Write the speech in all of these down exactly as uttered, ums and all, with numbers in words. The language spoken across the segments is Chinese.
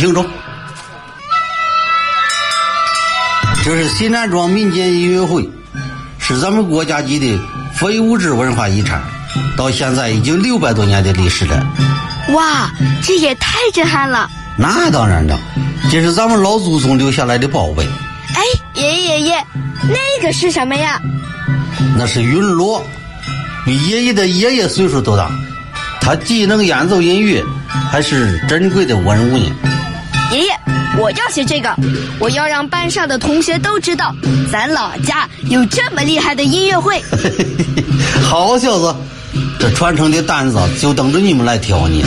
听着，这是西南庄民间音乐会，是咱们国家级的非物质文化遗产，到现在已经六百多年的历史了。 哇，这也太震撼了！ 那当然了，这是咱们老祖宗留下来的宝贝。 哎，爷爷爷爷，那个是什么呀？ 那是云锣，比爷爷的爷爷岁数都大，他既能演奏音乐，还是珍贵的文物呢。 爷爷，我要学这个，我要让班上的同学都知道，咱老家有这么厉害的音乐会。 好小子，这传承的担子就等着你们来挑呢。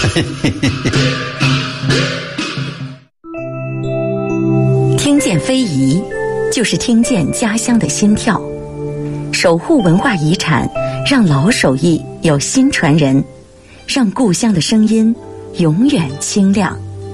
听见非遗，就是听见家乡的心跳。守护文化遗产，让老手艺有新传人，让故乡的声音永远清亮。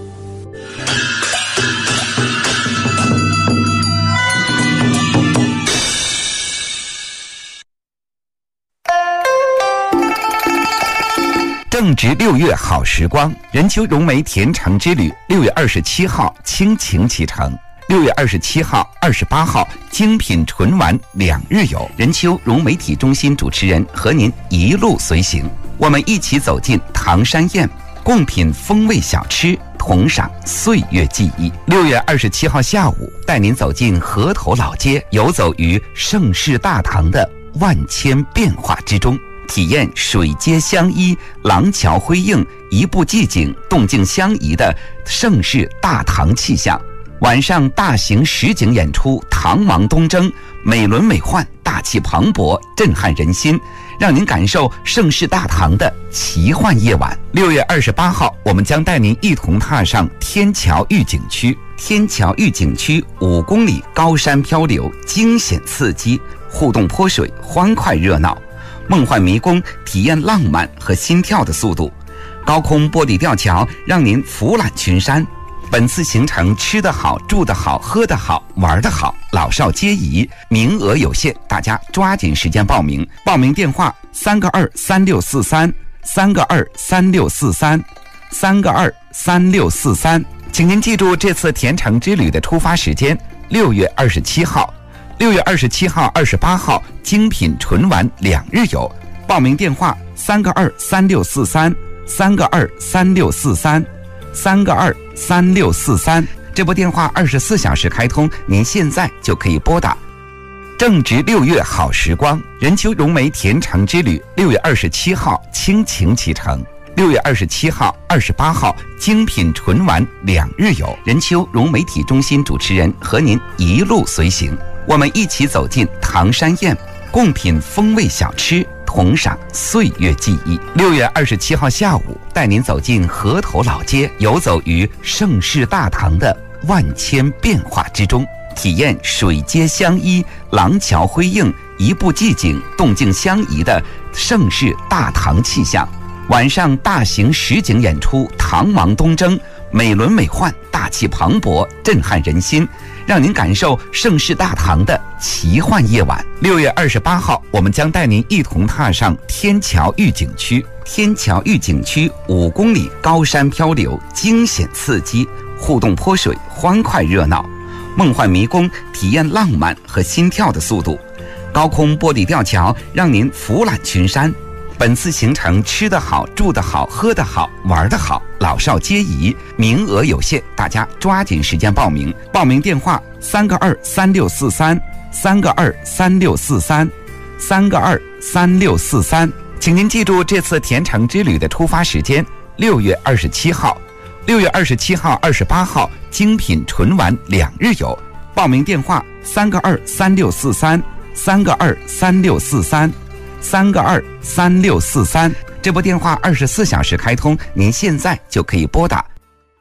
正值六月好时光，任丘融媒甜橙之旅六月二十七号倾情启程，六月二十七号、二十八号精品纯玩两日游，任丘融媒体中心主持人和您一路随行，我们一起走进唐山宴，共品风味小吃，同赏岁月记忆。六月二十七号下午，带您走进河头老街，游走于盛世大唐的万千变化之中，体验水街相依、廊桥辉映、一步寂静、动静相宜的盛世大唐气象。晚上大型实景演出《唐王东征》，美轮美奂、大气磅礴，震撼人心，让您感受盛世大唐的奇幻夜晚。六月二十八号，我们将带您一同踏上天桥御景区。天桥御景区五公里高山漂流，惊险刺激，互动泼水，欢快热闹。梦幻迷宫，体验浪漫和心跳的速度；高空玻璃吊桥，让您俯览群山。本次行程吃得好、住得好、喝得好、玩得好，老少皆宜，名额有限，大家抓紧时间报名。报名电话：三个二三六四三，三个二三六四三，三个二三六四三。请您记住这次甜橙之旅的出发时间：六月二十七号。六月二十七号、二十八号精品纯玩两日游，报名电话：三个二三六四三，三个二三六四三，三个二三六四三。这部电话二十四小时开通，您现在就可以拨打。正值六月好时光，任丘融媒甜橙之旅六月二十七号倾情启程，六月二十七号、二十八号精品纯玩两日游，任丘融媒体中心主持人和您一路随行。我们一起走进唐山宴，共品风味小吃，同赏岁月记忆。六月二十七号下午，带您走进河头老街，游走于盛世大唐的万千变化之中，体验水街相依、廊桥辉映、一步寂静、动静相宜的盛世大唐气象。晚上大型实景演出《唐王东征》，美轮美奂、大气磅礴，震撼人心，让您感受盛世大唐的奇幻夜晚。六月二十八号，我们将带您一同踏上天桥御景区。天桥御景区五公里高山漂流，惊险刺激，互动泼水，欢快热闹。梦幻迷宫，体验浪漫和心跳的速度。高空玻璃吊桥，让您俯览群山。本次行程吃得好、住得好、喝得好、玩得好，老少皆宜，名额有限，大家抓紧时间报名。报名电话：三个二三六四三，三个二三六四三，三个二三六四三。请您记住这次甜橙之旅的出发时间：六月二十七号。六月二十七号、二十八号精品纯玩两日游，报名电话：三个二三六四三，三个二三六四三。三个二三六四三，这部电话二十四小时开通，您现在就可以拨打。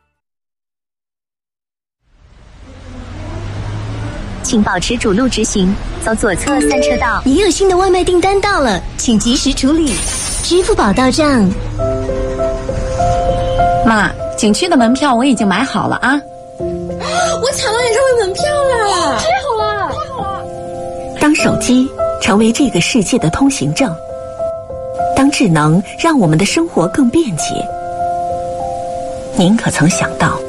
请保持主路直行，走左侧三车道。 您有新的外卖订单到了，请及时处理。支付宝到账。 妈，景区的门票我已经买好了啊！ 我抢到演唱会门票了！太好了，太好了！ 当手机成为这个世界的通行证，当智能让我们的生活更便捷，您可曾想到，